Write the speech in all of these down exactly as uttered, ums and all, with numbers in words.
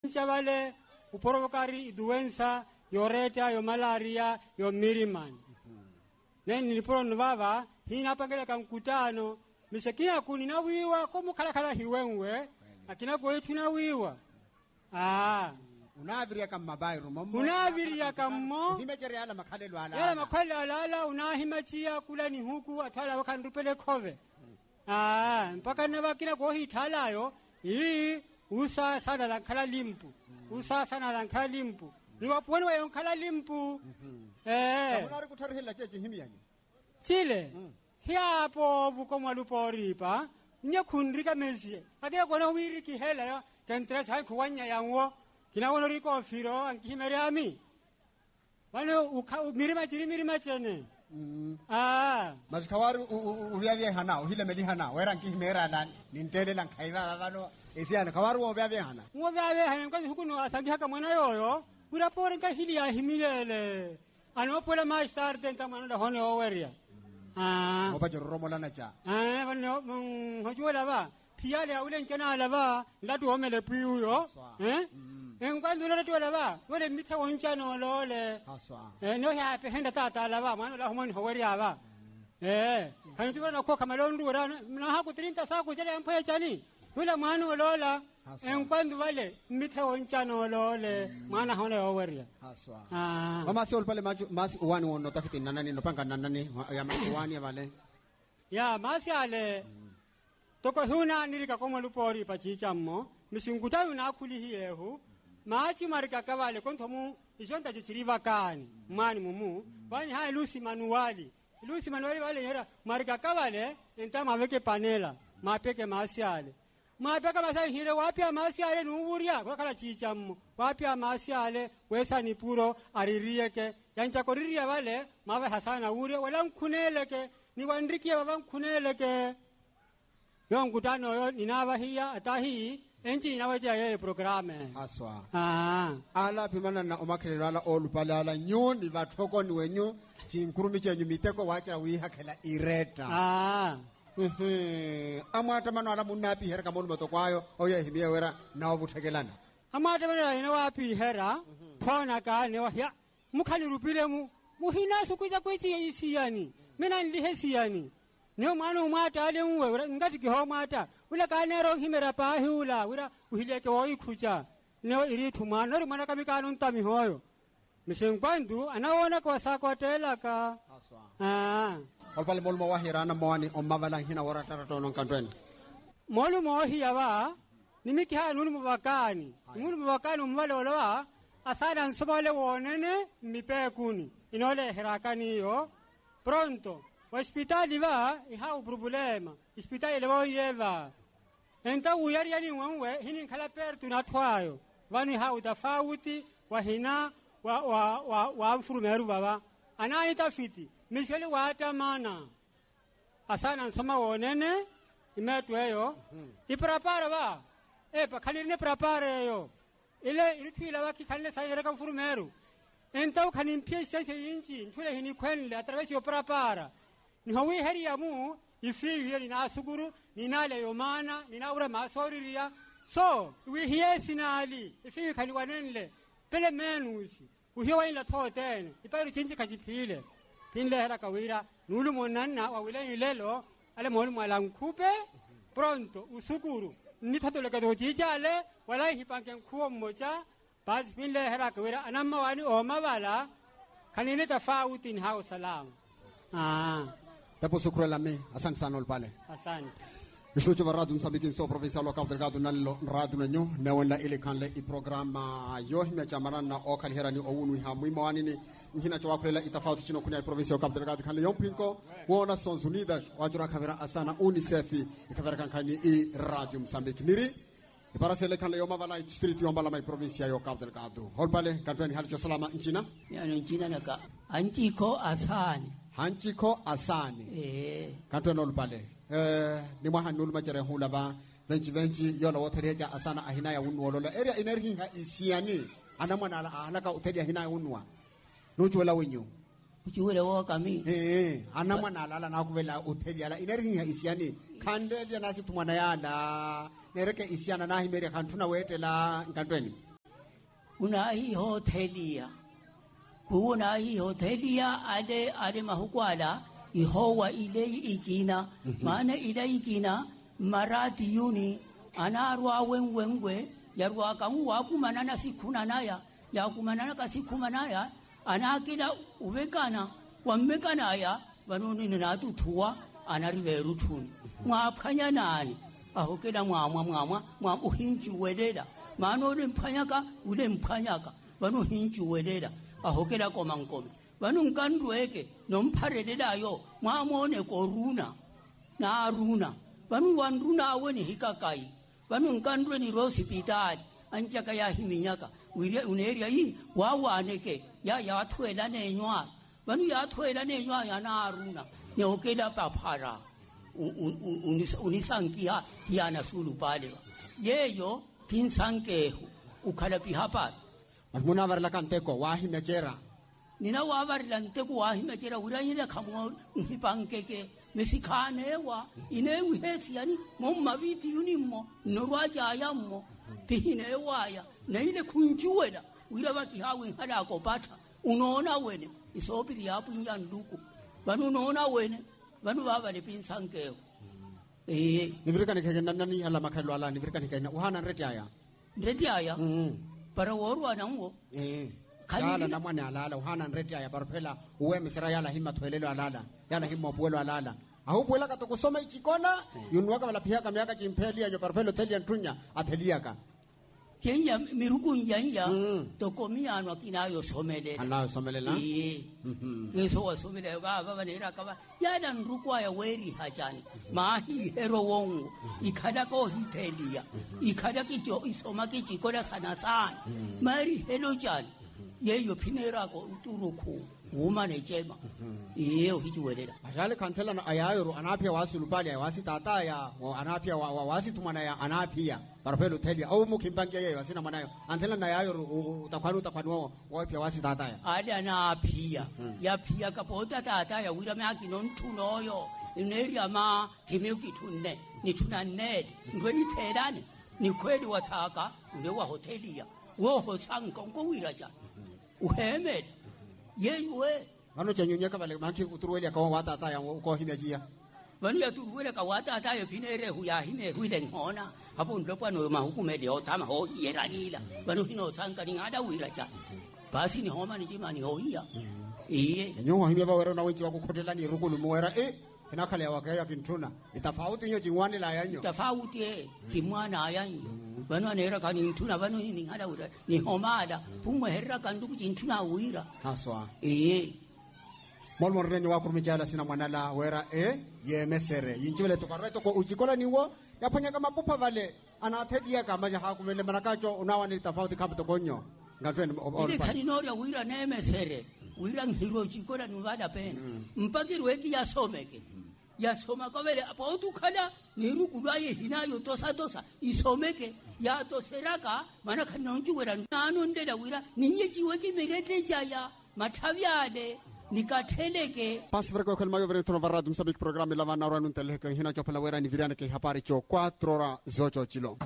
Chavale, uprovocari doença, yoreta, yo malaria, yo miriman. Neni niliporo nvava, hina pangele kamkutano, mishakina kunina wiwa, komu kala kala hiwenwe, akina kuhetuna wiwa. Ah. Unaviria kama bairu momo. Unaviria kama. Himechari ala makhalelo ala. Yala makhale ala ala, unahimachia kula ni huku, atwala wakandupele kove. Ah, mpaka nabakina kuhi talayo, hii usa sana lankala limpu. Usa sana lankala limpu. Ni wapuwani wa yonkala limpu. Eh. Kamunari kutarihila cheche himi yani. Chile. Hiapo vuko mwalupori pa. Nye kundrika mezie. Akia kona wiri kihela yo. Kentres hai kuwanya yango. Kina wana riko ofiro. Anki himeriami. Wano mirima chiri mirima chene. Ah. Masikawari uvyavye hana. Uhile meli hana. Wera anki himera lan. Nintele lang kaiva wano. Esi hana. Kawaru uvyavye hana. Uvyavye hana. Mkani huku no asambi haka mwana yoyo. Ura pore nka hili ya himilele. Ano pole maistar tenta mwana da hone oweria. Ah. Obaje romola na cha. Ah, vano hojuwa lava. Piyale ya ule nchana lava. Latu omele piyo. Eh? Mkwandu nora tuwa lava. Wale mita wanchano lole. Haswa. Eh, no ya pehenda tata lava. Mwana la humani oweria lava. Eh. Kani tuwa na koka malondu wana. Mna haku tirinta saku chale ya mpoya chani. Wala mwana lola. Mkwandu wale mita wanchano lole. Mwana hone oweria. Haswa. Ah. Mama si olpale masi uwani wono takiti nanani nopanga nanani ya masi uwani ya vale. Ya masi ale. Toko huna nirika koma lupori pachicha mo. Mishingutayu na akuli hiyehu. Maachi marika kavale kontomu ishonta chichiriva kani. Mani mumu. Wani hai lusi manuali. Lusi manuali wale yera. Marika kavale enta maweke panela. Mapeke masi ale. Mapeka masi hire wapia masi ale nuuria. Kwa kala chicha mo. Wapia masi ale. Wesa nipuro aririyeke. Yancha koriria wale. Mawe hasana uria. Wala mkuneleke. Ni wandrikia wala mkuneleke. Yo mkutano yo ninawahia atahi enchi inawajia yeye programe. Aswa. Ah. Ala pimana na omakele ala olupale ala nyu ni vatoko ni wenyu chinkuru chenyu miteko wachira wihakela ireta. Ah. Mhm. Amwata mano ala munapi hera kamolu matokwayo oya himie wera na ovutekelana. Amwata mano ina wapi hera pona ka ne wahia mukhani rupile mu muhina sukuza kwechi isiyani. Mena ndihe siyani. Nyo mwana umata ale uwe ngati kiho mata ula kanero himera pa hula ula uhileke wo ikucha no iritu mwana ri mwana kamikano ntami hoyo mishengbandu anaona kwa sako tela ka Aswa. Ah. Olpale molmo wahira na mwani omavala hina waratara tono kantweni. Molu mohi yawa nimiki ha nunu mubakani nunu mubakani umwale olawa asana nsomale wonene mipekuni inole herakani yo pronto. Hospitali va ihau problema. Hospitali lewa yeva. Enta uyari yani wanwe hini kala pertu na twayo. Vani hau tafauti wa hina wa wa wa wa mfurumeru baba. Ana itafiti. Misheli wa atamana. Asana nsoma wonene imetu eyo. Iprapara ba. Epa kanirine prapara yo. Ile ilipila waki kanile sayereka mfurumeru. Enta ukanimpia sisi inchi ntule hini kwenle atravesi yo prapara. Nihawi heri ya mu ifi yeli na asuguru ninale yomana ninaura masoriria so we here sinali ifi kani wanenle pele menusi uhiwa ila totene ipari chinji kachipile pinle hera kawira nulu monanna wa wile ilelo ale molu mwalankupe pronto usuguru nithatoleka dojijale wala hipanke kuo mmoja basi pinle hera kawira anamma wani omabala kanine tafauti ni hao salamu. Ah. Tapo sukura lami, asante sana olpale. Asante. Mshtucho wa radu msabiki mso provincial wa Cabo Delgado nalilo radu nanyo newenda ili kanle i programa yo hime chamana na okali herani owunu ihamu ima wanini nhina chwa kulela itafauti chino kunia provincial wa Cabo Delgado kanle yompinko wana Sons Unidas wajura kavera asana unisefi ikavera kankani i radio msambiki niri ipara sele kanle yoma vala district yombala mai provincia yo Cabo Delgado holpale kantweni halicho salama nchina yani nchina naka anchiko asani Hanchiko asani. Eh. Kantweni holpale eh ni mwaha nulu majere hula ba venchi venchi yola wotereja asana ahina ya unu wolola area energy ha isiani anamwana ala alaka uteria hina ya unwa nuchwela wenyu uchiwele wo kami eh anamwana ala na kuvela uteria la energy ha isiani kandelia nasi tumwana yala nereke isiana na himeri kantuna wetela kantweni una hii hotelia kuona hii hotelia ale ale mahukwala ihowa ile ikina maana ile ikina marati yuni anarwa wenwengwe yarwa kangu wakumana na sikuna naya yakumana na kasikuma naya anakila uvekana wamekana ya banoni natu tuwa anariveru tuni mwaphanya nani ahokela mwamwa mwamwa mwa uhinju welela maana ule mphanyaka ule mphanyaka banu hinju welela ahokela koma nkome banu nkandweke nompharelelayo mwamone koruna na aruna banu wanruna aweni hikakai banu nkandwe ni hospitali anjaka ya himinyaka wile uneria hii wawaneke ya yathwela nenywa banu yathwela nenywa yana aruna ne okela paphara unisankia yana sulu pale yeyo pinsankehu ukhala pihapa muna varla kanteko wahi mechera nina wa varla nteko wahi mechera uranyile khamwa hipankeke mesikhanewa inewi hesiani momma viti unimmo norwaja ayammo pihinewaya neile kunjuwela wira bakihawe hala kopata unaona wene isobiri yapo inyanduku banu unaona wene banu baba le pinsankehu eh nivirika nikena nani ala makhalo ala nivirika nikena uhana nreti aya nreti aya mhm para worwa nango eh kala na mwana alala uhana nreti aya barphela uwe misra yala himma thwelelo alala yala himma puelo alala ahupwela katokusoma ichikona yunwaka wala pihaka miaka chimpeli ya barphelo telia ntunya ateliaka kenya miruku njanja tokomiano kinayo somelela anayo somelela eh yeso wasomelela baba banera kaba yada nrukwa ya weri hajani mahi hero wongo ikada ko hitelia ikada kicho isoma kichikola sana sana mari helo jani yeyo pinera ko uturuku umane chema iyo hichiwelela ajale kantela na ayayoro anapia wasu lupali ya wasi tata ya anapia wa, wa, wasi tumana ya anapia barapelo telia au mukimpangia yeyo asina manayo antela na ayayoro utakwanu utakwanu wapia wasi tata ya ali anapia ya pia kapota tata ya wira maki nontunoyo ineri ama kimeuki tunne ni tunanne ngweni terane ni kweli wataka ule wa hotelia wo hosango ngowira ja uhemele yewe ano chanyunyeka vale maki uturweli akawa wata ata ya uko himejia bani ya turweli ka wata ata ya pinere huya hime huile ngona hapo ndopa no mahukumeli otama ho yeralila bani hino sanka ni ngada wiracha basi ni homa ni jima ni hoia eh nyo himya ba wera na wenchi wako khotela ni rukulu mwera eh inakale ya wakaya kintuna itafauti nyo jingwani la yanyo itafauti eh kimwana ayanyo bano anera kani ntuna bano ni ngada wira ni homada pumwe herra kanduku jintuna wira haswa eh molmo renyo wako michala sina mwanala wera e ye mesere yinjivele tokareto ko uchikola niwo yaponya kama pupa vale anathedia kama ja hakumele manakacho unawa ni tofauti kama tokonyo ngatweni ile kaninoria wira ne mesere wira ngiro chikola nuvada pena mpakirwe ki yasomeke yasoma kobele apo utukhala nirukudwaye hinayo tosa tosa isomeke ya toseraka mana kanonju wera nanu ndela wira ninyechiwe kimirete jaya mathavyale nikatheleke pasi verko kelma yo veretono varadu msabik programa la vana ora nuntele ke hina chopela wera ni virane ke hapari cho quatro ora zocho chilo.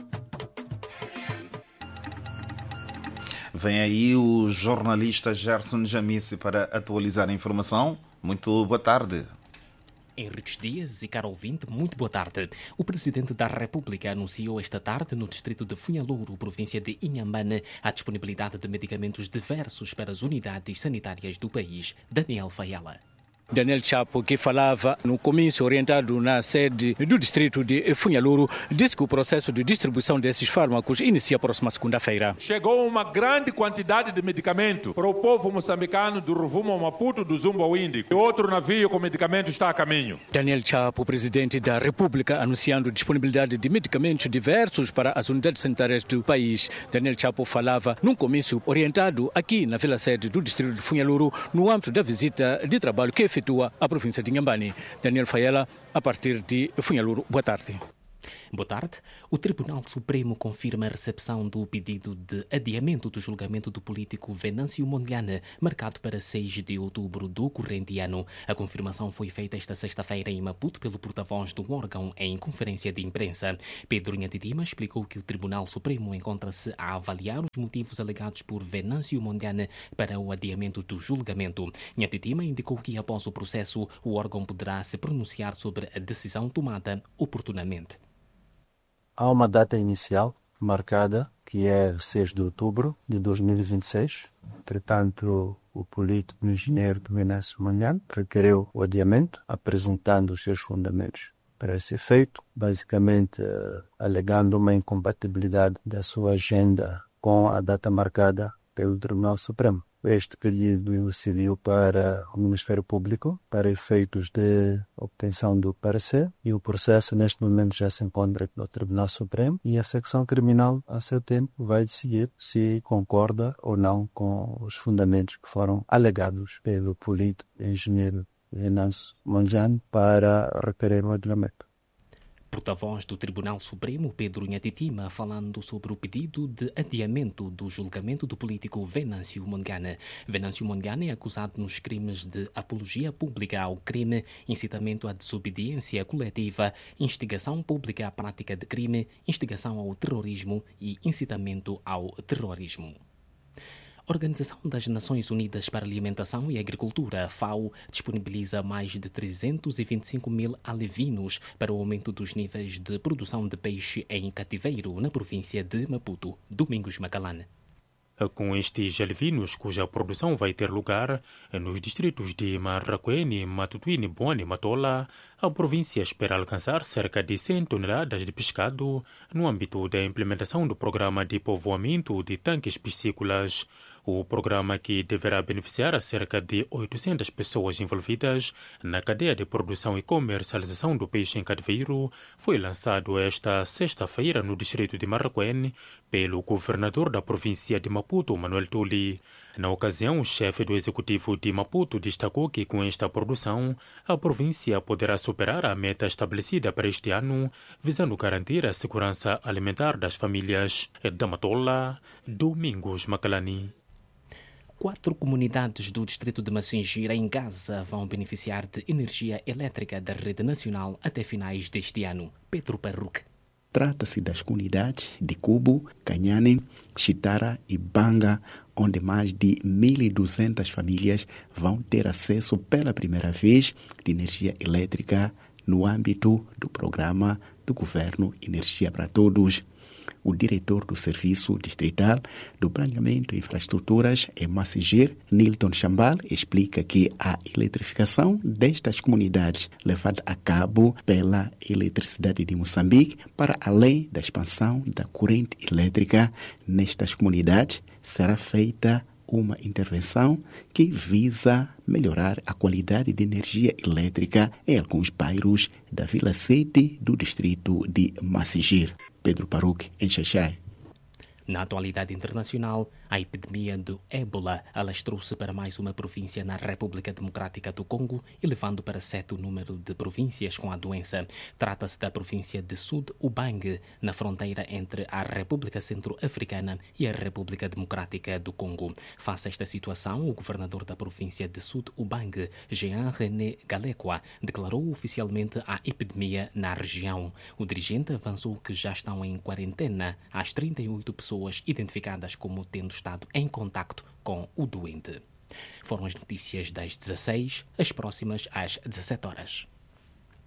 Vem aí o jornalista Gerson Jamice para atualizar a informação. Muito boa tarde. Henriques Dias e caro ouvinte, muito boa tarde. O Presidente da República anunciou esta tarde no distrito de Funhalouro, província de Inhambane, a disponibilidade de medicamentos diversos para as unidades sanitárias do país. Daniel Faiela. Daniel Chapo, que falava no comício orientado na sede do distrito de Funhalouro, disse que o processo de distribuição desses fármacos inicia a próxima segunda-feira. Chegou uma grande quantidade de medicamento para o povo moçambicano do Ruvumo ao Maputo, do Zumbo ao Índico. E outro navio com medicamento está a caminho. Daniel Chapo, presidente da República, anunciando disponibilidade de medicamentos diversos para as unidades sanitárias do país. Daniel Chapo falava num comício orientado aqui na vila sede do distrito de Funhalouro, no âmbito da visita de trabalho que efetua a província de Inhambane. Daniel Faiela, a partir de Funhalouro. Boa tarde. Boa tarde. O Tribunal Supremo confirma a recepção do pedido de adiamento do julgamento do político Venâncio Mondlane, marcado para seis de outubro do corrente ano. A confirmação foi feita esta sexta-feira em Maputo pelo porta-voz do órgão em conferência de imprensa. Pedro Nhantitima explicou que o Tribunal Supremo encontra-se a avaliar os motivos alegados por Venâncio Mondlane para o adiamento do julgamento. Nhantitima indicou que após o processo, o órgão poderá se pronunciar sobre a decisão tomada oportunamente. Há uma data inicial marcada, que é seis de outubro de dois mil e vinte e seis. Entretanto, o político engenheiro Venâncio Mondlane requereu o adiamento, apresentando os seus fundamentos para esse efeito, basicamente alegando uma incompatibilidade da sua agenda com a data marcada pelo Tribunal Supremo. Este pedido serviu para o Ministério Público para efeitos de obtenção do parecer e o processo neste momento já se encontra no Tribunal Supremo e a secção criminal a seu tempo vai decidir se concorda ou não com os fundamentos que foram alegados pelo político engenheiro Venâncio Mondlane para requerer o adiamento. Porta-voz do Tribunal Supremo, Pedro Nhantitima, falando sobre o pedido de adiamento do julgamento do político Venâncio Mondlane. Venâncio Mondlane é acusado nos crimes de apologia pública ao crime, incitamento à desobediência coletiva, instigação pública à prática de crime, instigação ao terrorismo e incitamento ao terrorismo. A Organização das Nações Unidas para a Alimentação e Agricultura, FAO, disponibiliza mais de trezentos e vinte e cinco mil alevinos para o aumento dos níveis de produção de peixe em cativeiro na província de Maputo. Domingos Macalane. Com estes alevinos, cuja produção vai ter lugar nos distritos de Marraquene, Matutuine, Boane e Matola, a província espera alcançar cerca de cem toneladas de pescado no âmbito da implementação do programa de povoamento de tanques piscícolas. O programa, que deverá beneficiar a cerca de oitocentas pessoas envolvidas na cadeia de produção e comercialização do peixe em cativeiro, foi lançado esta sexta-feira no distrito de Marraquene pelo governador da província de Maputo, Manuel Tuli. Na ocasião, o chefe do executivo de Maputo destacou que com esta produção a província poderá superar a meta estabelecida para este ano, visando garantir a segurança alimentar das famílias. Da Matola, Domingos Macalani. Quatro comunidades do distrito de Massingira, em Gaza, vão beneficiar de energia elétrica da rede nacional até finais deste ano. Pedro Parruque. Trata-se das comunidades de Cubo, Canhane, Chitara e Banga, onde mais de mil e duzentas famílias vão ter acesso pela primeira vez de energia elétrica no âmbito do programa do governo Energia para Todos. O diretor do Serviço Distrital do Planeamento e Infraestruturas em Massingira, Nilton Chambal, explica que a eletrificação destas comunidades levada a cabo pela Eletricidade de Moçambique, para além da expansão da corrente elétrica nestas comunidades, será feita uma intervenção que visa melhorar a qualidade de energia elétrica em alguns bairros da Vila sete do distrito de Massingira. Pedro Parruque, em Xaixai. Na atualidade internacional, a epidemia do ébola alastrou-se para mais uma província na República Democrática do Congo, elevando para sete o número de províncias com a doença. Trata-se da província de Sud-Ubangue, na fronteira entre a República Centro-Africana e a República Democrática do Congo. Face a esta situação, o governador da província de Sud-Ubangue, Jean-René Galekwa, declarou oficialmente a epidemia na região. O dirigente avançou que já estão em quarentena as trinta e oito pessoas identificadas como tendo estado em contacto com o doente. Foram as notícias das dezasseis, as próximas às dezassete horas.